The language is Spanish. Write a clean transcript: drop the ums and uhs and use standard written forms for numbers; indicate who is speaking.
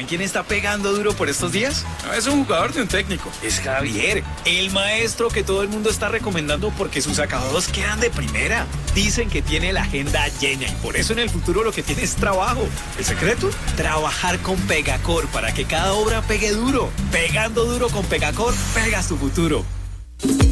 Speaker 1: quién está pegando duro por estos días? No es un jugador de un técnico, es Javier, el maestro que todo el mundo está recomendando porque sus acabados quedan de primera. Dicen que tiene la agenda llena y por eso en el futuro lo que tiene es trabajo. ¿El secreto? Trabajar con Pegacor para que cada obra pegue duro. Pegando duro con Pegacor, pegas tu futuro.